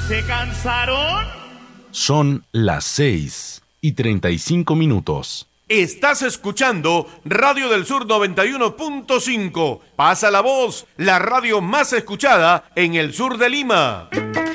¿Se cansaron? Son las 6:35. Estás escuchando Radio del Sur 91.5. Pasa la voz, la radio más escuchada en el sur de Lima.